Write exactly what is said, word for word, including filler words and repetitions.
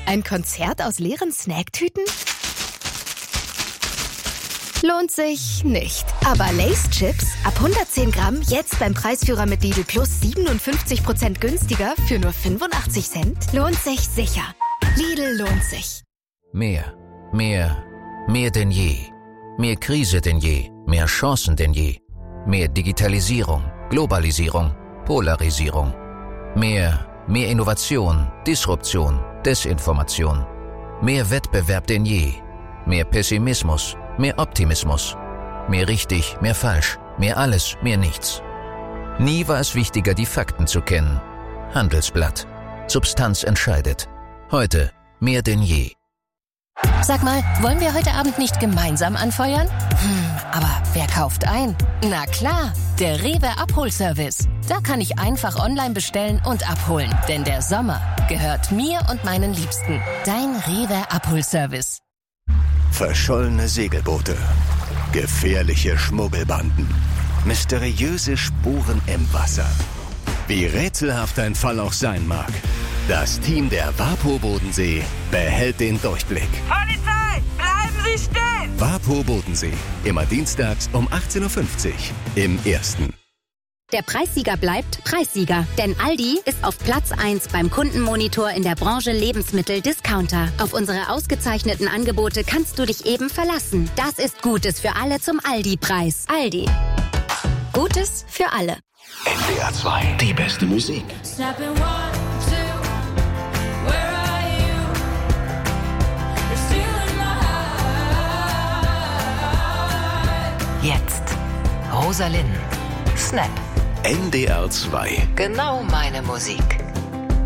Ein Konzert aus leeren Snacktüten? Lohnt sich nicht. Aber Lay's Chips ab hundertzehn Gramm jetzt beim Preisführer mit Lidl Plus siebenundfünfzig Prozent günstiger für nur fünfundachtzig Cent. Lohnt sich sicher. Lidl lohnt sich. Mehr, mehr, mehr denn je. Mehr Krise denn je, mehr Chancen denn je. Mehr Digitalisierung, Globalisierung, Polarisierung. Mehr, mehr Innovation, Disruption, Desinformation. Mehr Wettbewerb denn je. Mehr Pessimismus, mehr Optimismus. Mehr richtig, mehr falsch, mehr alles, mehr nichts. Nie war es wichtiger, die Fakten zu kennen. Handelsblatt. Substanz entscheidet. Heute mehr denn je. Sag mal, wollen wir heute Abend nicht gemeinsam anfeuern? Hm, aber wer kauft ein? Na klar, der Rewe Abholservice. Da kann ich einfach online bestellen und abholen. Denn der Sommer gehört mir und meinen Liebsten. Dein Rewe Abholservice. Verschollene Segelboote, gefährliche Schmuggelbanden, mysteriöse Spuren im Wasser. Wie rätselhaft ein Fall auch sein mag, das Team der WaPo Bodensee behält den Durchblick. Polizei, bleiben Sie stehen! WaPo Bodensee, immer dienstags um achtzehn Uhr fünfzig im Ersten. Der Preissieger bleibt Preissieger, denn Aldi ist auf Platz eins beim Kundenmonitor in der Branche Lebensmittel-Discounter. Auf unsere ausgezeichneten Angebote kannst du dich eben verlassen. Das ist Gutes für alle zum Aldi-Preis. Aldi. Gutes für alle. N D R zwei, die beste Musik. Jetzt Rosalind. Snap. N D R zwei. Genau meine Musik.